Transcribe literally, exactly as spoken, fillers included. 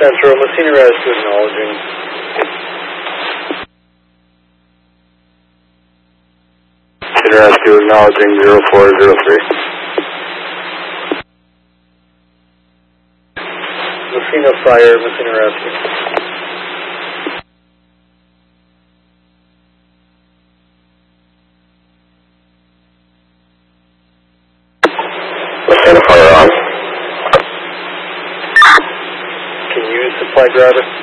Central, Messina Rescue acknowledging. Messina Rescue acknowledging zero four zero three. Messina Fire, Messina Rescue. Messina Fire on. Can you supply driver?